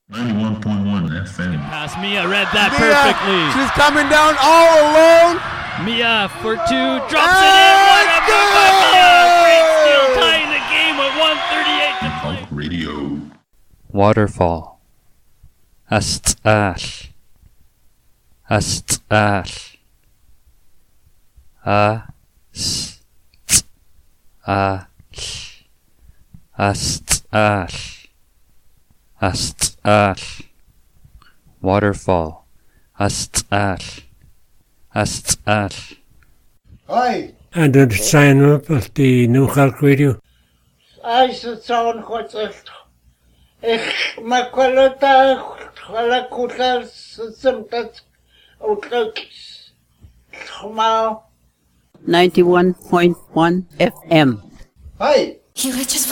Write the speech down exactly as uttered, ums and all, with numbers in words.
ninety-one point one F M. Pass Mia, read that Mia, perfectly. she's coming down all alone. Mia for two, drops it in. What a move by Mia! Great steal, tying the game with one thirty-eight to play. Talk Radio. Waterfall. Ast-ash. Ast-ash. A-s-t-ash. Ast-ash. Ast-ash. Waterfall. Ast-ash. Ast-ash. Hi. And the sign up of the New Talk Radio. I should sound what's it. Ich makwalota wala kuta simpet outlook. ninety-one point one F M. Hi. You were just